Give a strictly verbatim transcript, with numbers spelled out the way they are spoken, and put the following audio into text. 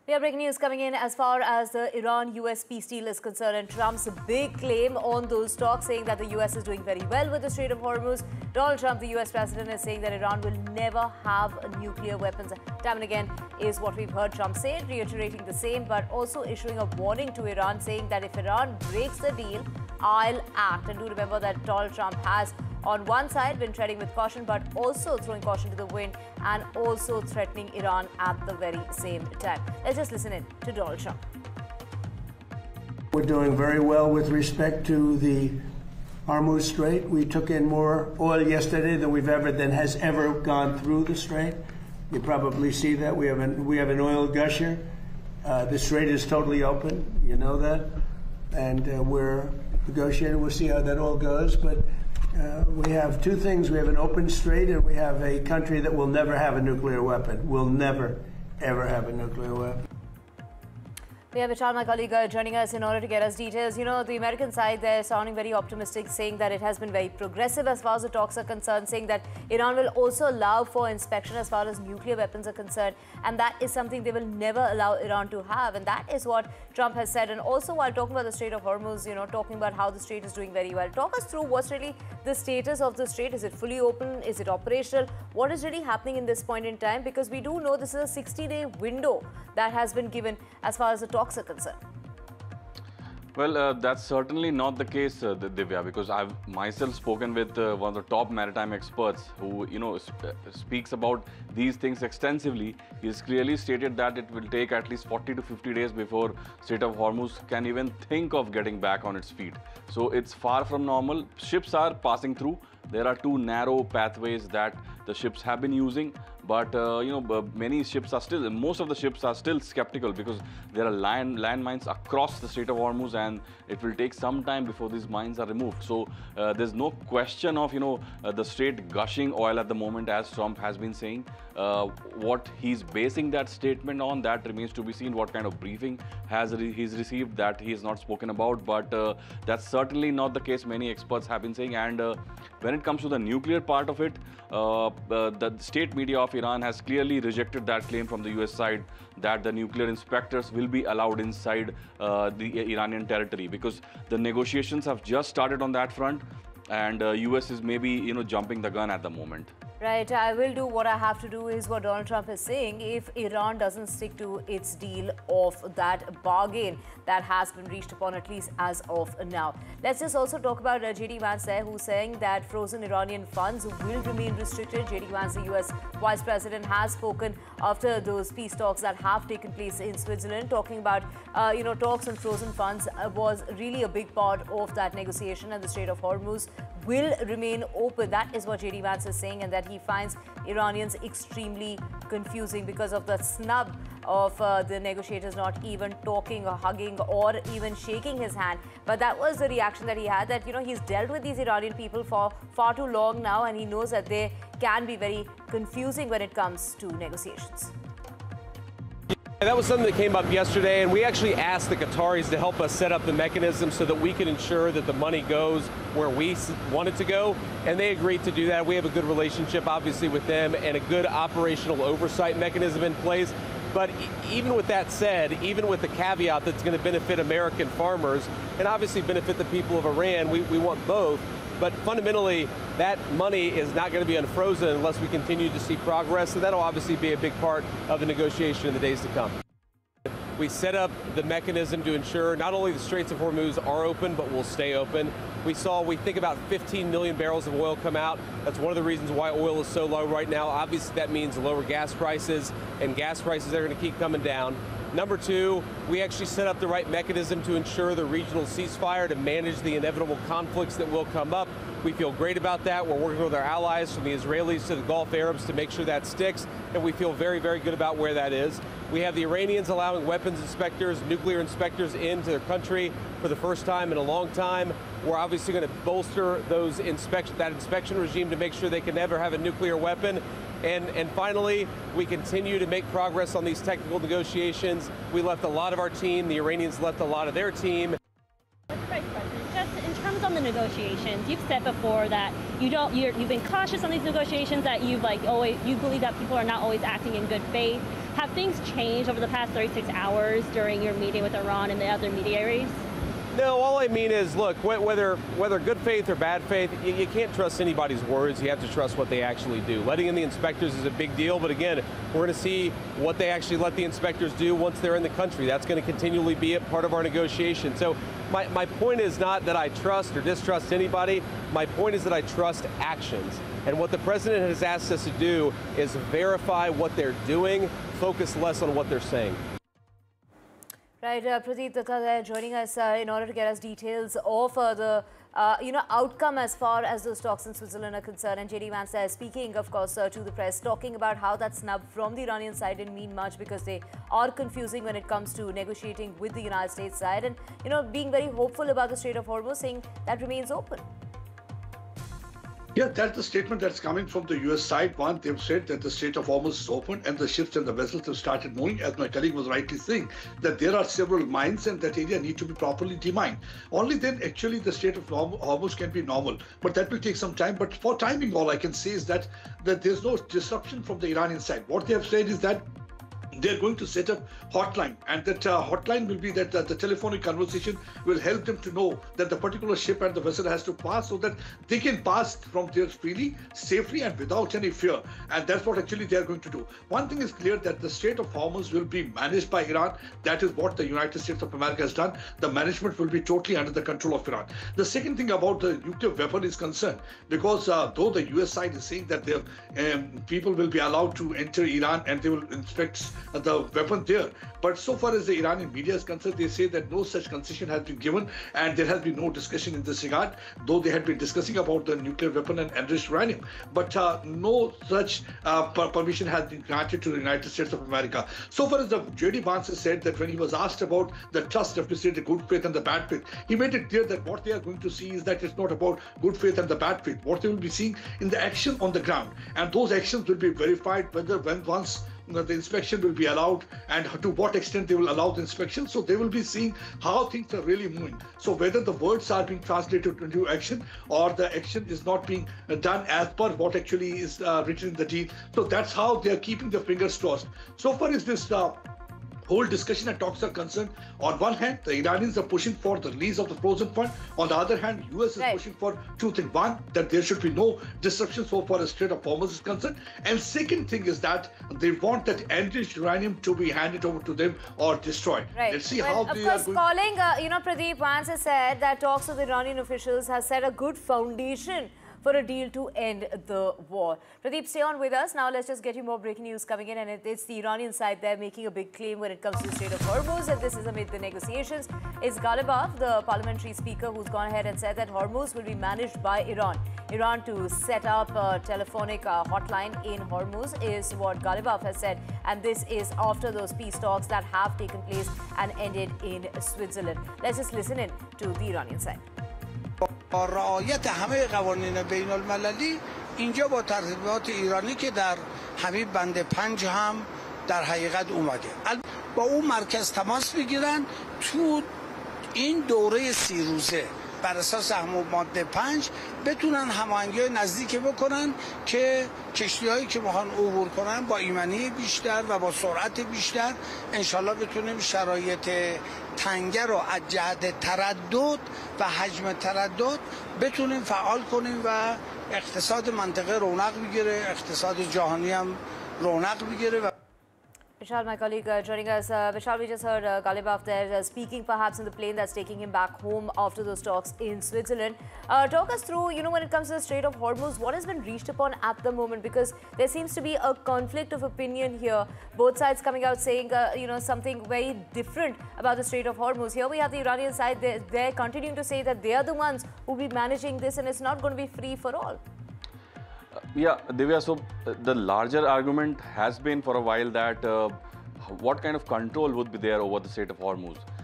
We have breaking news coming in as far as the Iran-U S peace deal is concerned, and Trump's big claim on those talks, saying that the U S is doing very well with the Strait of Hormuz. Donald Trump, the U S president, is saying that Iran will never have nuclear weapons. Time and again is what we've heard Trump say, reiterating the same, but also issuing a warning to Iran, saying that if Iran breaks the deal, I'll act. And do remember that Donald Trump has, on one side, been treading with caution, but also throwing caution to the wind and also threatening Iran at the very same time. Let's just listen in to Donald Trump. We're doing very well with respect to the Hormuz Strait. We took in more oil yesterday than we've ever, than has ever gone through the strait. You probably see that. We have an, we have an oil gusher. Uh, the strait is totally open. You know that. And uh, we're negotiating. We'll see how that all goes. But Uh, we have two things. We have an open strait, and we have a country that will never have a nuclear weapon. Will never, ever have a nuclear weapon. We have Vishal, my colleague, uh, joining us in order to get us details. You know, the American side, they're sounding very optimistic, saying that it has been very progressive as far as the talks are concerned, saying that Iran will also allow for inspection as far as nuclear weapons are concerned. And that is something they will never allow Iran to have. And that is what Trump has said. And also, while talking about the Strait of Hormuz, you know, talking about how the strait is doing very well. Talk us through what's really the status of the strait. Is it fully open? Is it operational? What is really happening in this point in time? Because we do know this is a sixty-day window that has been given as far as the talks are concerned. Well, uh, that's certainly not the case, uh, Divya, because I've myself spoken with uh, one of the top maritime experts who, you know, sp speaks about these things extensively. He's clearly stated that it will take at least forty to fifty days before Strait of Hormuz can even think of getting back on its feet. So it's far from normal. Ships are passing through. There are two narrow pathways that the ships have been using, but uh, you know, many ships are still, most of the ships are still skeptical because there are land landmines across the Strait of Hormuz, and it will take some time before these mines are removed. So uh, there's no question of, you know, uh, the strait gushing oil at the moment, as Trump has been saying. Uh, what he's basing that statement on, that remains to be seen. What kind of briefing has re he's received, that he has not spoken about, but uh, that's certainly not the case. Many experts have been saying. And uh, when it comes to the nuclear part of it, uh, uh, the state media of Iran has clearly rejected that claim from the U S side that the nuclear inspectors will be allowed inside uh, the Iranian territory, because the negotiations have just started on that front, and uh, U S is maybe, you know, jumping the gun at the moment. Right, I will do what I have to do, is what Donald Trump is saying, if Iran doesn't stick to its deal of that bargain that has been reached upon, at least as of now. Let's just also talk about uh, J D Vance there, who's saying that frozen Iranian funds will remain restricted. J D Vance, the U S Vice President, has spoken after those peace talks that have taken place in Switzerland, talking about, uh, you know, talks on frozen funds uh, was really a big part of that negotiation, and the Strait of Hormuz will remain open. That is what J D Vance is saying, and that he finds Iranians extremely confusing because of the snub of uh, the negotiators not even talking or hugging or even shaking his hand. But that was the reaction that he had, that, you know, he's dealt with these Iranian people for far too long now, and he knows that they can be very confusing when it comes to negotiations. That was something that came up yesterday, and we actually asked the Qataris to help us set up the mechanism so that we can ensure that the money goes where we want it to go, and they agreed to do that. We have a good relationship, obviously, with them, and a good operational oversight mechanism in place. But even with that said, even with the caveat that's going to benefit American farmers and obviously benefit the people of Iran, we, we want both. But fundamentally, that money is not going to be unfrozen unless we continue to see progress. So that'll obviously be a big part of the negotiation in the days to come. We set up the mechanism to ensure not only the Straits of Hormuz are open, but will stay open. We saw, we think about fifteen million barrels of oil come out. That's one of the reasons why oil is so low right now. Obviously, that means lower gas prices, and gas prices are going to keep coming down. Number two, we actually set up the right mechanism to ensure the regional ceasefire to manage the inevitable conflicts that will come up. We feel great about that. We're working with our allies, from the Israelis to the Gulf Arabs, to make sure that sticks, and we feel very, very good about where that is. We have the Iranians allowing weapons inspectors, nuclear inspectors into their country for the first time in a long time. We're obviously going to bolster those inspection, that inspection regime to make sure they can never have a nuclear weapon. And, and finally, we continue to make progress on these technical negotiations. We left a lot of our team. The Iranians left a lot of their team. Vice President, just in terms of the negotiations, you've said before that you don't, you're, you've been cautious on these negotiations, that you've like always, you believe that people are not always acting in good faith. Have things changed over the past thirty-six hours during your meeting with Iran and the other mediaries? No, all I mean is, look, whether whether good faith or bad faith, you, you can't trust anybody's words. You have to trust what they actually do. Letting in the inspectors is a big deal, but again, we're going to see what they actually let the inspectors do once they're in the country. That's going to continually be a part of our negotiation. So my, my point is not that I trust or distrust anybody. My point is that I trust actions. And what the president has asked us to do is verify what they're doing, focus less on what they're saying. Right, uh, Pradeep Datta joining us uh, in order to get us details of uh, the uh, you know outcome as far as those talks in Switzerland are concerned. And J D Vance uh, speaking, of course, uh, to the press, talking about how that snub from the Iranian side didn't mean much because they are confusing when it comes to negotiating with the United States side, and you know being very hopeful about the Strait of Hormuz, saying that remains open. Yeah, that's the statement that's coming from the U S side. One, they've said that the Strait of Hormuz is open and the ships and the vessels have started moving. As my colleague was rightly saying, that there are several mines and that area need to be properly demined. Only then actually the Strait of Hormuz can be normal. But that will take some time. But for timing, all I can say is that, that there's no disruption from the Iranian side. What they have said is that they're going to set up hotline, and that uh, hotline will be that uh, the telephonic conversation will help them to know that the particular ship and the vessel has to pass, so that they can pass from there freely, safely, and without any fear. And that's what actually they are going to do. One thing is clear, that the Strait of Hormuz will be managed by Iran. That is what the United States of America has done. The management will be totally under the control of Iran. The second thing about the nuclear weapon is concerned, because uh, though the U S side is saying that their um, people will be allowed to enter Iran and they will inspect the weapon there, but so far as the Iranian media is concerned, they say that no such concession has been given and there has been no discussion in this regard, though they had been discussing about the nuclear weapon and enriched uranium. But uh, no such uh, permission has been granted to the United States of America. So far as the J D Vance has said, that when he was asked about the trust deficit, the good faith and the bad faith, he made it clear that what they are going to see is that it's not about good faith and the bad faith. What they will be seeing in the action on the ground, and those actions will be verified whether when once the inspection will be allowed and to what extent they will allow the inspection. So they will be seeing how things are really moving. So whether the words are being translated into action or the action is not being done as per what actually is uh, written in the deal. So that's how they are keeping their fingers crossed. So far as this uh, whole discussion and talks are concerned, on one hand, the Iranians are pushing for the release of the frozen fund. On the other hand, U S is right. pushing for two things. One, that there should be no disruption so far as Strait of Hormuz is concerned. And second thing is that they want that enriched uranium to be handed over to them or destroyed. Right. Let's see well, how they of course, are going. calling, uh, you know, Pradeep Vance has said that talks with Iranian officials has set a good foundation for a deal to end the war. Pradeep, stay on with us. Now let's just get you more breaking news coming in, and it, it's the Iranian side there making a big claim when it comes to the Strait of Hormuz, and this is amid the negotiations. It's Ghalibaf, the parliamentary speaker, who's gone ahead and said that Hormuz will be managed by Iran. Iran to set up a telephonic uh, hotline in Hormuz is what Ghalibaf has said, and this is after those peace talks that have taken place and ended in Switzerland. Let's just listen in to the Iranian side. با رعایت همه قوانین بین المللی اینجا با ترتیبات ایرانی که در همین بند پنج هم در حقیقت اومده با اون مرکز تماس بگیرن تو این دوره سی روزه بر اساس همون ماده پنج بتونن هماهنگی نزدیکی بکنن که کشتی‌هایی که میخوان عبور کنن با ایمنی بیشتر و با سرعت بیشتر انشالله بتونیم شرایط تنگه رو از جهت تردد و حجم تردد بتونیم فعال کنیم و اقتصاد منطقه رونق بگیره، اقتصاد جهانی هم رونق بگیره و Vishal, my colleague, uh, joining us. Uh, Vishal, we just heard uh, Ghalibaf there uh, speaking perhaps in the plane that's taking him back home after those talks in Switzerland. Uh, talk us through, you know, when it comes to the Strait of Hormuz, what has been reached upon at the moment? Because there seems to be a conflict of opinion here. Both sides coming out saying, uh, you know, something very different about the Strait of Hormuz. Here we have the Iranian side. They're, they're continuing to say that they are the ones who will be managing this and it's not going to be free for all. Yeah, Divya, so uh, the larger argument has been for a while that uh, what kind of control would be there over the Strait of Hormuz?